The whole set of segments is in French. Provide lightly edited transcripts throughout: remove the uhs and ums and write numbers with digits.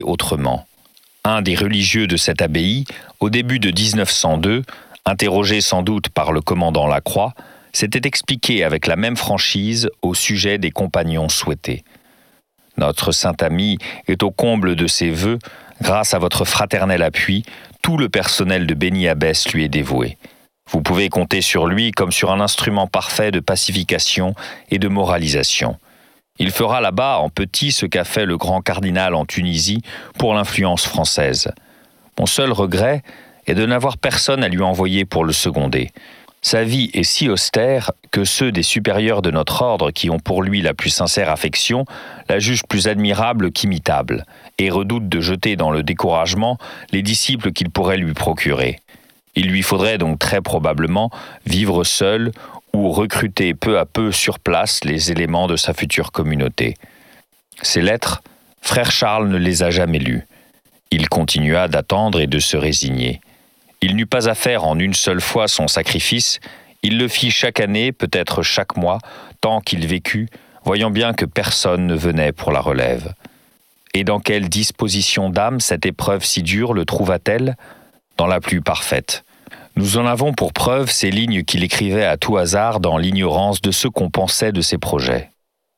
autrement. Un des religieux de cette abbaye, au début de 1902, interrogé sans doute par le commandant Lacroix, s'était expliqué avec la même franchise au sujet des compagnons souhaités. Notre saint ami est au comble de ses vœux. Grâce à votre fraternel appui, tout le personnel de Béni Abbesse lui est dévoué. Vous pouvez compter sur lui comme sur un instrument parfait de pacification et de moralisation. Il fera là-bas en petit ce qu'a fait le grand cardinal en Tunisie pour l'influence française. Mon seul regret est de n'avoir personne à lui envoyer pour le seconder. Sa vie est si austère que ceux des supérieurs de notre ordre qui ont pour lui la plus sincère affection la jugent plus admirable qu'imitable et redoutent de jeter dans le découragement les disciples qu'il pourrait lui procurer. Il lui faudrait donc très probablement vivre seul ou recruter peu à peu sur place les éléments de sa future communauté. Ces lettres, frère Charles ne les a jamais lues. Il continua d'attendre et de se résigner. Il n'eut pas à faire en une seule fois son sacrifice, il le fit chaque année, peut-être chaque mois, tant qu'il vécut, voyant bien que personne ne venait pour la relève. Et dans quelle disposition d'âme cette épreuve si dure le trouva-t-elle ? Dans la plus parfaite. Nous en avons pour preuve ces lignes qu'il écrivait à tout hasard dans l'ignorance de ce qu'on pensait de ses projets.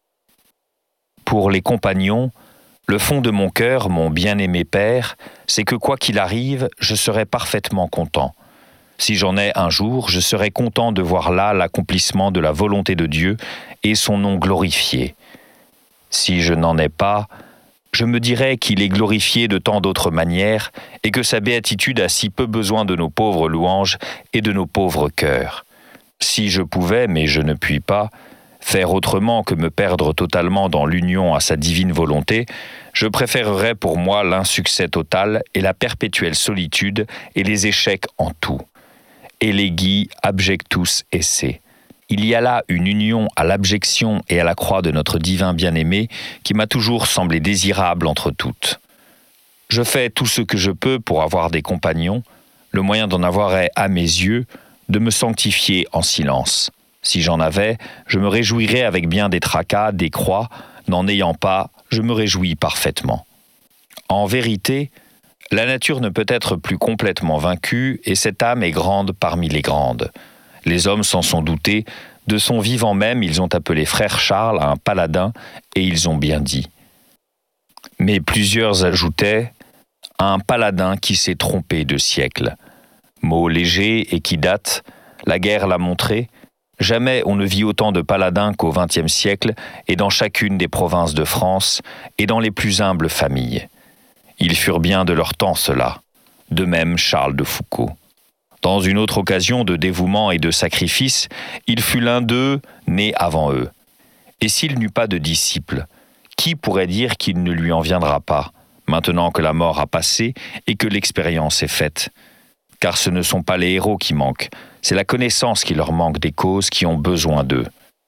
Pour les compagnons, le fond de mon cœur, mon bien-aimé père, c'est que quoi qu'il arrive, je serai parfaitement content. Si j'en ai un jour, je serai content de voir là l'accomplissement de la volonté de Dieu et son nom glorifié. Si je n'en ai pas, je me dirais qu'il est glorifié de tant d'autres manières et que sa béatitude a si peu besoin de nos pauvres louanges et de nos pauvres cœurs. Si je pouvais, mais je ne puis pas, faire autrement que me perdre totalement dans l'union à sa divine volonté, je préférerais pour moi l'insuccès total et la perpétuelle solitude et les échecs en tout. Elegi abjectus esse. Il y a là une union à l'abjection et à la croix de notre divin bien-aimé qui m'a toujours semblé désirable entre toutes. Je fais tout ce que je peux pour avoir des compagnons. Le moyen d'en avoir est, à mes yeux, de me sanctifier en silence. Si j'en avais, je me réjouirais avec bien des tracas, des croix. N'en ayant pas, je me réjouis parfaitement. En vérité, la nature ne peut être plus complètement vaincue et cette âme est grande parmi les grandes. Les hommes s'en sont doutés, de son vivant même ils ont appelé frère Charles un paladin et ils ont bien dit. Mais plusieurs ajoutaient un paladin qui s'est trompé de siècle. Mot léger et qui date, la guerre l'a montré. Jamais on ne vit autant de paladins qu'au XXe siècle et dans chacune des provinces de France et dans les plus humbles familles. Ils furent bien de leur temps ceux-là. De même Charles de Foucauld. Dans une autre occasion de dévouement et de sacrifice, il fut l'un d'eux né avant eux. Et s'il n'eut pas de disciples, qui pourrait dire qu'il ne lui en viendra pas, maintenant que la mort a passé et que l'expérience est faite ? Car ce ne sont pas les héros qui manquent, c'est la connaissance qui leur manque des causes qui ont besoin d'eux.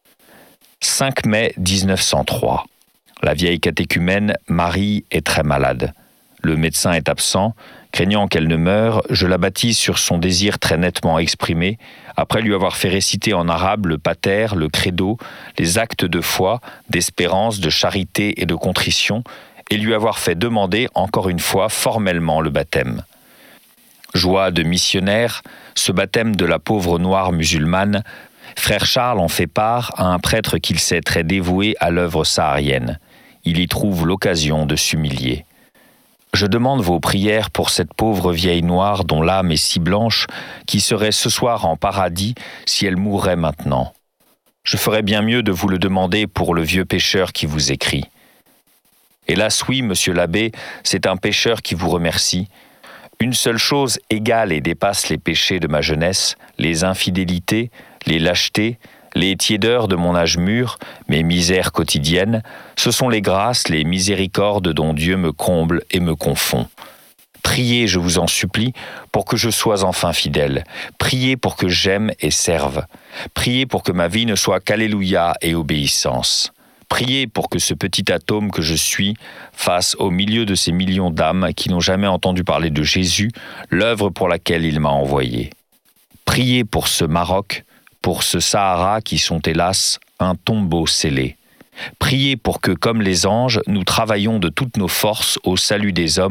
5 mai 1903. La vieille catéchumène Marie est très malade. Le médecin est absent. Craignant qu'elle ne meure, je la baptise sur son désir très nettement exprimé, après lui avoir fait réciter en arabe le pater, le credo, les actes de foi, d'espérance, de charité et de contrition, et lui avoir fait demander encore une fois formellement le baptême. Joie de missionnaire, ce baptême de la pauvre noire musulmane, frère Charles en fait part à un prêtre qu'il sait très dévoué à l'œuvre saharienne. Il y trouve l'occasion de s'humilier. Je demande vos prières pour cette pauvre vieille noire dont l'âme est si blanche, qui serait ce soir en paradis si elle mourrait maintenant. Je ferais bien mieux de vous le demander pour le vieux pécheur qui vous écrit. Hélas oui, monsieur l'abbé, c'est un pécheur qui vous remercie. Une seule chose égale et dépasse les péchés de ma jeunesse, les infidélités, les lâchetés, les tiédeurs de mon âge mûr, mes misères quotidiennes, ce sont les grâces, les miséricordes dont Dieu me comble et me confond. Priez, je vous en supplie, pour que je sois enfin fidèle. Priez pour que j'aime et serve. Priez pour que ma vie ne soit qu'alléluia et obéissance. Priez pour que ce petit atome que je suis fasse au milieu de ces millions d'âmes qui n'ont jamais entendu parler de Jésus, l'œuvre pour laquelle il m'a envoyé. Priez pour ce Maroc, pour ce Sahara qui sont hélas un tombeau scellé. Priez pour que, comme les anges, nous travaillions de toutes nos forces au salut des hommes